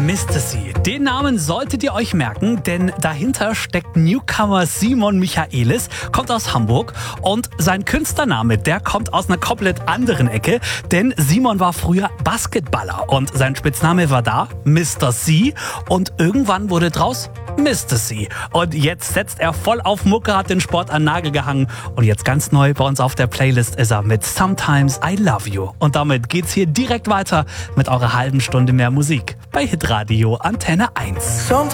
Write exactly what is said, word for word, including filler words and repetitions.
Mister C. Den Namen solltet ihr euch merken, denn dahinter steckt Newcomer Simon Michaelis, kommt aus Hamburg und sein Künstlername, der kommt aus einer komplett anderen Ecke, denn Simon war früher Basketballer und sein Spitzname war da Mister C und irgendwann wurde draus Mister C. Und jetzt setzt er voll auf Mucke, hat den Sport an den Nagel gehangen und jetzt ganz neu bei uns auf der Playlist ist er mit Sometimes I Love You. Und damit geht's hier direkt weiter mit eurer halben Stunde mehr Musik bei Hitradio Antenne eins. Sometimes